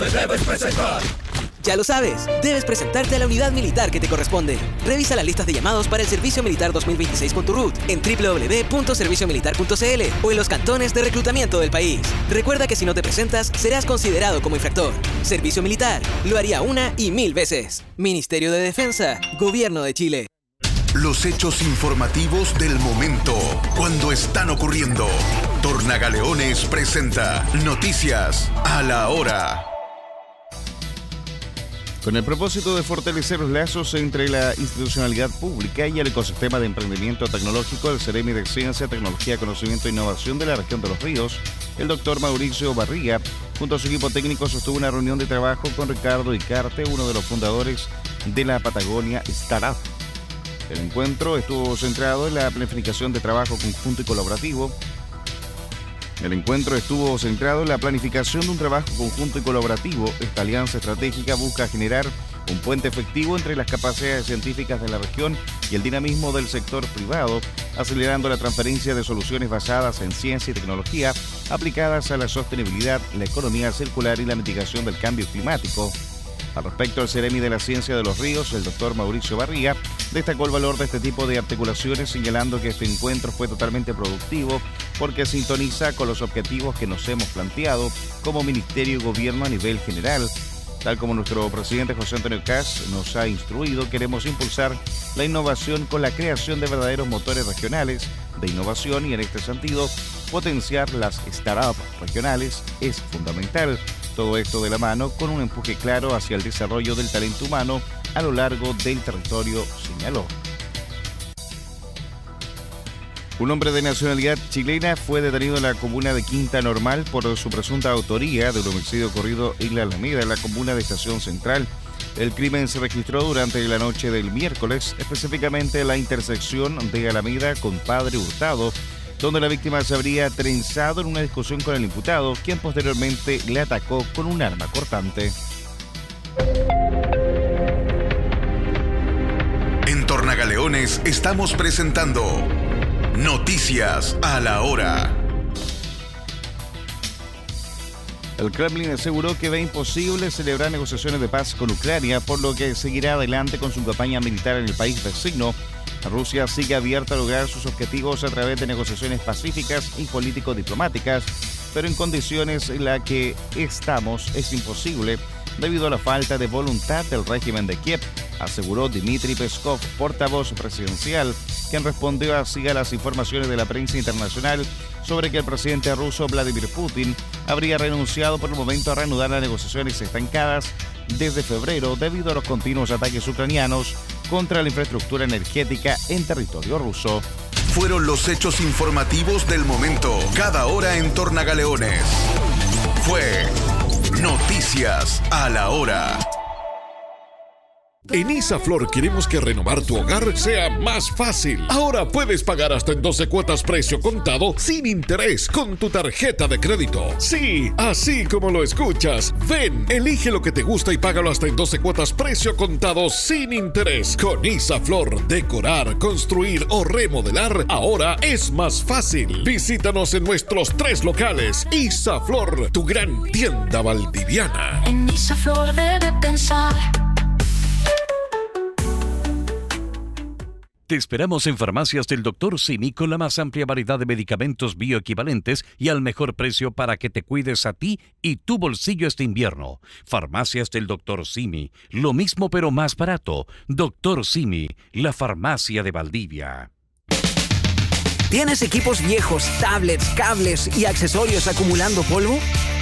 te debes presentar. Ya lo sabes, debes presentarte a la unidad militar que te corresponde. Revisa las listas de llamados para el Servicio Militar 2026 con tu RUT en www.serviciomilitar.cl o en los cantones de reclutamiento del país. Recuerda que si no te presentas, serás considerado como infractor. Servicio Militar, lo haría una y 1000 veces. Ministerio de Defensa, Gobierno de Chile. Los hechos informativos del momento, cuando están ocurriendo. Tornagaleones presenta Noticias a la Hora. Con el propósito de fortalecer los lazos entre la institucionalidad pública y el ecosistema de emprendimiento tecnológico, el Ceremi de Ciencia, Tecnología, Conocimiento e Innovación de la región de Los Ríos, el doctor Mauricio Barría, junto a su equipo técnico, sostuvo una reunión de trabajo con Ricardo Icarte, uno de los fundadores de la Patagonia Startup. El encuentro estuvo centrado en la planificación de trabajo conjunto y colaborativo. de un trabajo conjunto y colaborativo. Esta alianza estratégica busca generar un puente efectivo entre las capacidades científicas de la región y el dinamismo del sector privado, acelerando la transferencia de soluciones basadas en ciencia y tecnología aplicadas a la sostenibilidad, la economía circular y la mitigación del cambio climático. Al respecto, el Ceremi de la Ciencia de los Ríos, el doctor Mauricio Barría, destacó el valor de este tipo de articulaciones, señalando que este encuentro fue totalmente productivo porque sintoniza con los objetivos que nos hemos planteado como Ministerio y Gobierno a nivel general. Tal como nuestro presidente José Antonio Kast nos ha instruido, queremos impulsar la innovación con la creación de verdaderos motores regionales de innovación y, en este sentido, potenciar las startups regionales es fundamental. Todo esto de la mano con un empuje claro hacia el desarrollo del talento humano a lo largo del territorio, señaló. Un hombre de nacionalidad chilena fue detenido en la comuna de Quinta Normal por su presunta autoría del homicidio ocurrido en la Alameda, en la comuna de Estación Central. El crimen se registró durante la noche del miércoles, específicamente en la intersección de Alameda con Padre Hurtado, donde la víctima se habría trenzado en una discusión con el imputado, quien posteriormente le atacó con un arma cortante. En Tornagaleones estamos presentando Noticias a la Hora. El Kremlin aseguró que ve imposible celebrar negociaciones de paz con Ucrania, por lo que seguirá adelante con su campaña militar en el país vecino. Rusia sigue abierta a lograr sus objetivos a través de negociaciones pacíficas y político-diplomáticas, pero en condiciones en las que estamos es imposible debido a la falta de voluntad del régimen de Kiev, aseguró Dmitry Peskov, portavoz presidencial, quien respondió así a las informaciones de la prensa internacional sobre que el presidente ruso Vladimir Putin habría renunciado por el momento a reanudar las negociaciones estancadas desde febrero debido a los continuos ataques ucranianos contra la infraestructura energética en territorio ruso. Fueron los hechos informativos del momento, cada hora en Tornagaleones. Fue Noticias a la Hora. En Isaflor queremos que renovar tu hogar sea más fácil. Ahora puedes pagar hasta en 12 cuotas precio contado sin interés con tu tarjeta de crédito. Sí, así como lo escuchas. Ven, elige lo que te gusta y págalo hasta en 12 cuotas precio contado sin interés. Con Isaflor, decorar, construir o remodelar ahora es más fácil. Visítanos en nuestros 3 locales. Isaflor, tu gran tienda valdiviana. En Isaflor debe pensar. Te esperamos en Farmacias del Dr. Simi con la más amplia variedad de medicamentos bioequivalentes y al mejor precio para que te cuides a ti y tu bolsillo este invierno. Farmacias del Dr. Simi, lo mismo pero más barato. Dr. Simi, la farmacia de Valdivia. ¿Tienes equipos viejos, tablets, cables y accesorios acumulando polvo?